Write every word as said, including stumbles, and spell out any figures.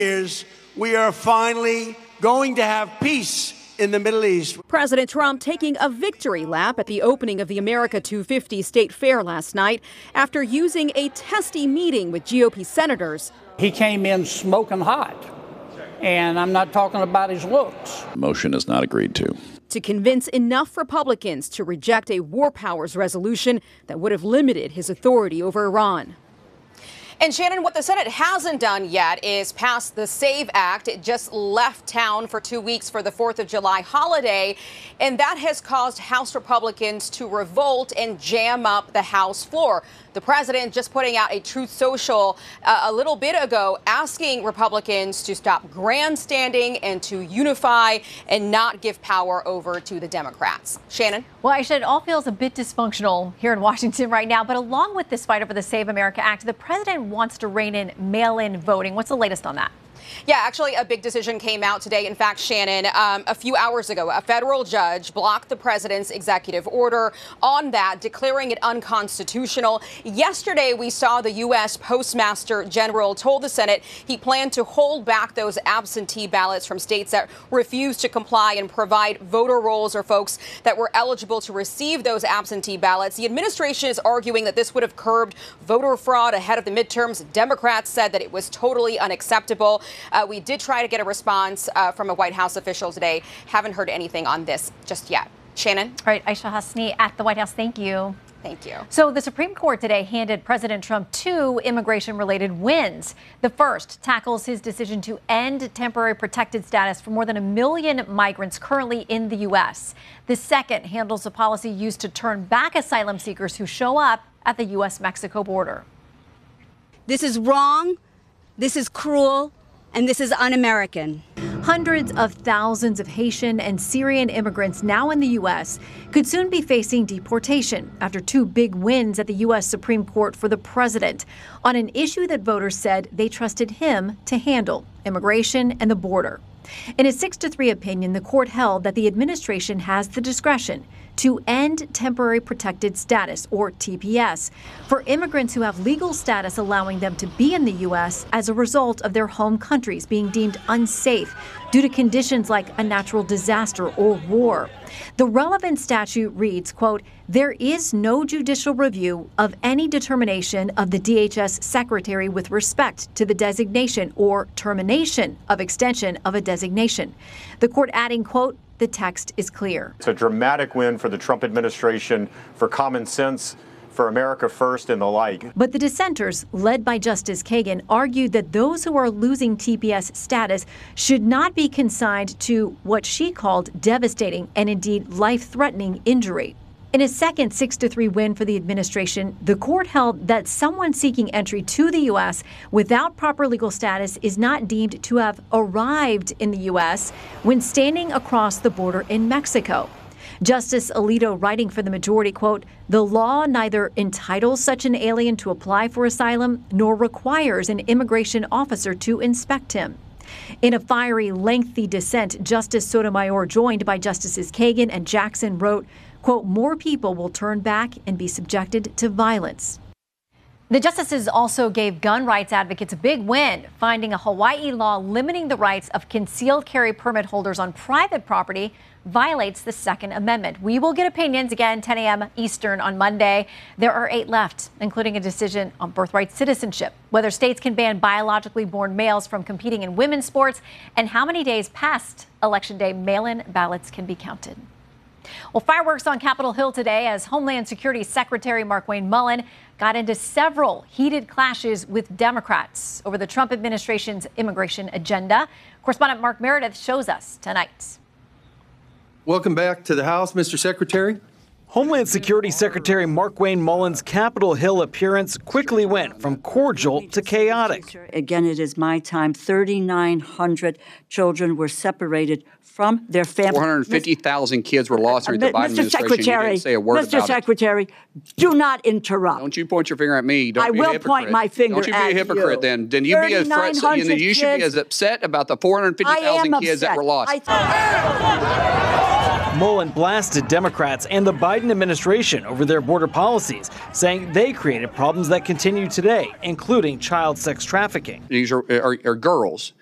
Is we are finally going to have peace in the Middle East. President Trump taking a victory lap at the opening of the America two fifty State Fair last night after using a testy meeting with G O P senators. He came in smoking hot, and I'm not talking about his looks. The motion is not agreed to. To convince enough Republicans to reject a war powers resolution that would have limited his authority over Iran. And Shannon, what the Senate hasn't done yet is pass the SAVE Act. It just left town for two weeks for the fourth of July holiday, and that has caused House Republicans to revolt and jam up the House floor. The president just putting out a Truth Social uh, a little bit ago, asking Republicans to stop grandstanding and to unify and not give power over to the Democrats. Shannon? Well, Aisha, it all feels a bit dysfunctional here in Washington right now. But along with this fight over the Save America Act, the president wants to rein in mail-in voting. What's the latest on that? Yeah, actually, a big decision came out today. In fact, Shannon, um, a few hours ago, a federal judge blocked the president's executive order on that, declaring it unconstitutional. Yesterday, we saw the U S Postmaster General told the Senate he planned to hold back those absentee ballots from states that refused to comply and provide voter rolls or folks that were eligible to receive those absentee ballots. The administration is arguing that this would have curbed voter fraud ahead of the midterms. Democrats said that it was totally unacceptable. Uh, we did try to get a response uh, from a White House official today. Haven't heard anything on this just yet. Shannon? All right, Aisha Hasni at the White House. Thank you. Thank you. So the Supreme Court today handed President Trump two immigration-related wins. The first tackles his decision to end temporary protected status for more than a million migrants currently in the U S. The second handles a policy used to turn back asylum seekers who show up at the U S Mexico border. This is wrong. This is cruel. And this is un-American. Hundreds of thousands of Haitian and Syrian immigrants now in the U S could soon be facing deportation after two big wins at the U S Supreme Court for the president on an issue that voters said they trusted him to handle: immigration and the border. In a six to three opinion, the court held that the administration has the discretion to end temporary protected status, or T P S, for immigrants who have legal status allowing them to be in the U S as a result of their home countries being deemed unsafe due to conditions like a natural disaster or war. The relevant statute reads, quote, "There is no judicial review of any determination of the D H S secretary with respect to the designation or termination of extension of a designation." The court adding, quote, "The text is clear." It's a dramatic win for the Trump administration, for common sense, for America First and the like. But the dissenters, led by Justice Kagan, argued that those who are losing T P S status should not be consigned to what she called devastating and indeed life-threatening injury. In a second six to three win for the administration, the court held that someone seeking entry to the U S without proper legal status is not deemed to have arrived in the U S when standing across the border in Mexico. Justice Alito, writing for the majority, quote, "The law neither entitles such an alien to apply for asylum nor requires an immigration officer to inspect him." In a fiery, lengthy dissent, Justice Sotomayor, joined by Justices Kagan and Jackson, wrote, quote, "More people will turn back and be subjected to violence." The justices also gave gun rights advocates a big win, finding a Hawaii law limiting the rights of concealed carry permit holders on private property violates the Second Amendment. We will get opinions again, ten a.m. Eastern on Monday. There are eight left, including a decision on birthright citizenship, whether states can ban biologically born males from competing in women's sports, and how many days past Election Day mail-in ballots can be counted. Well, fireworks on Capitol Hill today as Homeland Security Secretary Markwayne Mullin got into several heated clashes with Democrats over the Trump administration's immigration agenda. Correspondent Mark Meredith shows us tonight. Welcome back to the House, Mister Secretary. Homeland Security Secretary Markwayne Mullin's Capitol Hill appearance quickly went from cordial to chaotic. Again, it is my time. thirty-nine hundred children were separated from their families. four hundred fifty thousand kids were lost during the Biden Mister administration. Secretary, you didn't say a word Mister about Secretary, it. do not interrupt. Don't you point your finger at me. Don't I be a will hypocrite. point my finger Don't you be at a hypocrite you. then. Then you be a threat. You, know, you should be as upset about the four hundred fifty thousand kids that were lost. Mullin blasted Democrats and the Biden administration over their border policies, saying they created problems that continue today, including child sex trafficking. These are, are, are girls